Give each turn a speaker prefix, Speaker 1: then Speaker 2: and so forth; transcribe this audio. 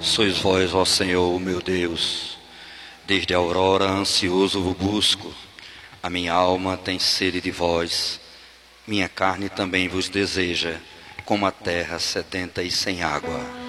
Speaker 1: Sois vós, ó Senhor, meu Deus, desde a aurora ansioso vos busco. A minha alma tem sede de vós, minha carne também vos deseja, como a terra sedenta e sem água.